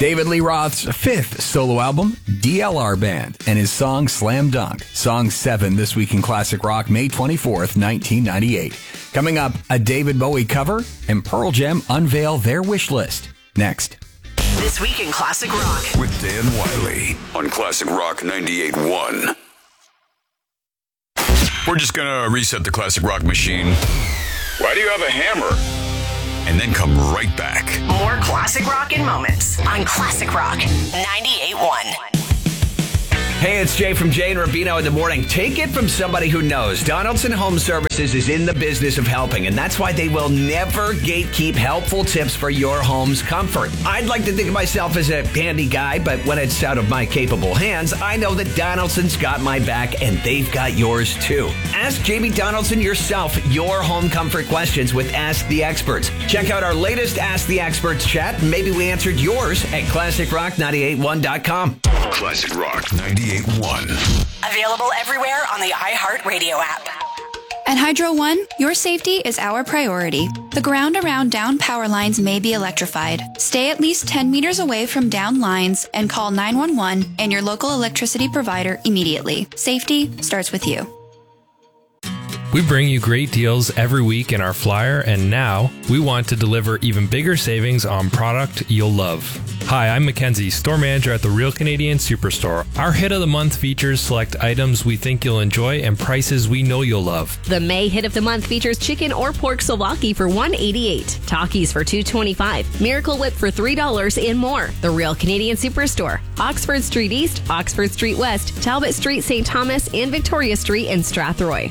David Lee Roth's fifth solo album, DLR Band, and his song Slam Dunk, Song 7 this week in Classic Rock, May 24th, 1998. Coming up, a David Bowie cover, and Pearl Jam unveil their wish list. Next. This week in Classic Rock. With Dan Wiley on Classic Rock 98.1. We're just going to reset the Classic Rock machine. Why do you have a hammer? And then come right back. More Classic Rock in moments on Classic Rock 98.1. Hey, it's Jay from Jay and Rubino in the morning. Take it from somebody who knows. Donaldson Home Services is in the business of helping, and that's why they will never gatekeep helpful tips for your home's comfort. I'd like to think of myself as a handy guy, but when it's out of my capable hands, I know that Donaldson's got my back, and they've got yours too. Ask Jamie Donaldson yourself your home comfort questions with Ask the Experts. Check out our latest Ask the Experts chat, and maybe we answered yours at ClassicRock981.com. Classic Rock 98.1. Available everywhere on the iHeartRadio app. At Hydro One, your safety is our priority. The ground around down power lines may be electrified. Stay at least 10 meters away from down lines and call 911 and your local electricity provider immediately. Safety starts with you. We bring you great deals every week in our flyer, and now we want to deliver even bigger savings on product you'll love. Hi, I'm Mackenzie, store manager at the Real Canadian Superstore. Our hit of the month features select items we think you'll enjoy and prices we know you'll love. The May hit of the month features chicken or pork souvlaki for $1.88, Takis for $2.25, Miracle Whip for $3 and more. The Real Canadian Superstore, Oxford Street East, Oxford Street West, Talbot Street St. Thomas, and Victoria Street in Strathroy.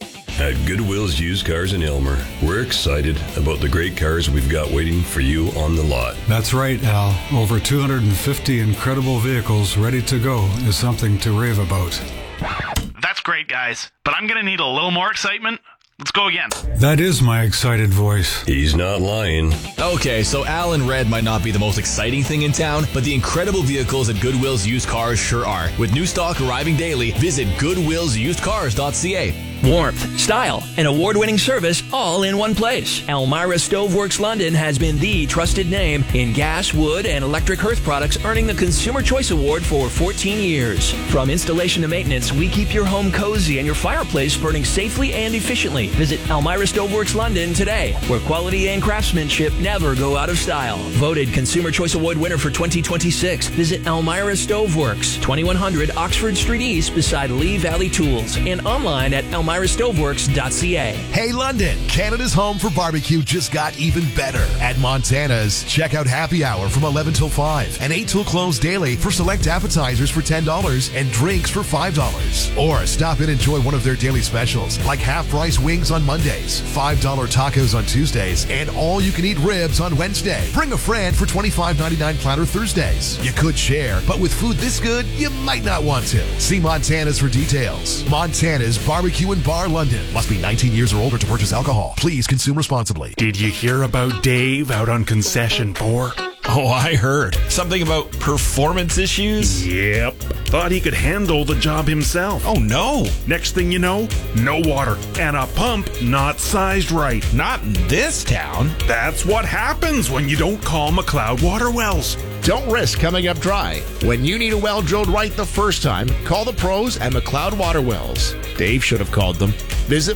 At Goodwill's Used Cars in Aylmer, we're excited about the great cars we've got waiting for you on the lot. That's right, Al. Over 250 incredible vehicles ready to go is something to rave about. That's great, guys, but I'm going to need a little more excitement. Let's go again. That is my excited voice. He's not lying. Okay, so Al and Red might not be the most exciting thing in town, but the incredible vehicles at Goodwill's Used Cars sure are. With new stock arriving daily, visit goodwillsusedcars.ca. Warmth, style, and award-winning service all in one place. Elmira Stoveworks London has been the trusted name in gas, wood, and electric hearth products, earning the Consumer Choice Award for 14 years. From installation to maintenance, we keep your home cozy and your fireplace burning safely and efficiently. Visit Elmira Stoveworks London today, where quality and craftsmanship never go out of style. Voted Consumer Choice Award winner for 2026. Visit Elmira Stoveworks, 2100 Oxford Street East beside Lee Valley Tools, and online at elmirastoveworks.ca. Hey London, Canada's home for barbecue just got even better. At Montana's, check out happy hour from 11 till 5 and 8 till close daily for select appetizers for $10 and drinks for $5. Or stop in and enjoy one of their daily specials like half-price wings on Mondays, $5 tacos on Tuesdays, and all-you-can-eat ribs on Wednesday. Bring a friend for $25.99 platter Thursdays. You could share, but with food this good, you might not want to. See Montana's for details. Montana's Barbecue and Bar London. Must be 19 years or older to purchase alcohol. Please consume responsibly. Did you hear about Dave out on Concession 4? Oh, I heard. Something about performance issues? Yep. Thought he could handle the job himself. Oh, no. Next thing you know, no water. And a pump not sized right. Not in this town. That's what happens when you don't call McLeod Water Wells. Don't risk coming up dry. When you need a well drilled right the first time, call the pros at McLeod Water Wells. Dave should have called them. Visit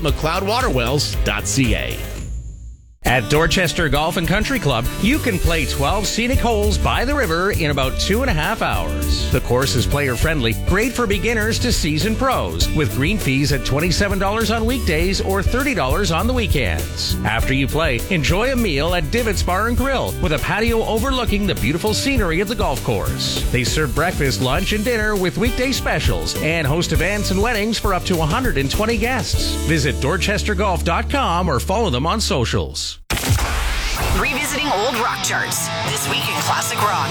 McLeodWaterWells.ca. At Dorchester Golf and Country Club, you can play 12 scenic holes by the river in about 2.5 hours. The course is player-friendly, great for beginners to seasoned pros, with green fees at $27 on weekdays or $30 on the weekends. After you play, enjoy a meal at Divots Bar and Grill, with a patio overlooking the beautiful scenery of the golf course. They serve breakfast, lunch, and dinner with weekday specials, and host events and weddings for up to 120 guests. Visit DorchesterGolf.com or follow them on socials. Revisiting old rock charts. This week in Classic Rock.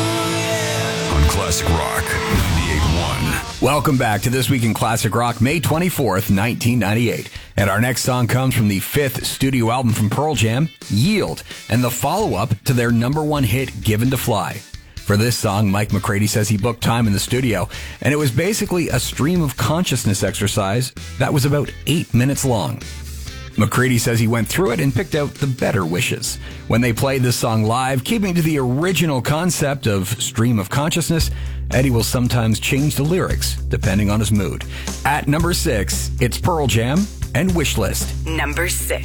On Classic Rock 98.1. Welcome back to This Week in Classic Rock, May 24th, 1998. And our next song comes from the fifth studio album from Pearl Jam, Yield, and the follow-up to their number one hit, Given to Fly. For this song, Mike McCready says he booked time in the studio, and it was basically a stream of consciousness exercise that was about 8 minutes long. McCready says he went through it and picked out the better wishes. When they played this song live, keeping to the original concept of stream of consciousness, Eddie will sometimes change the lyrics depending on his mood. At number 6, it's Pearl Jam and Wish List. Number 6.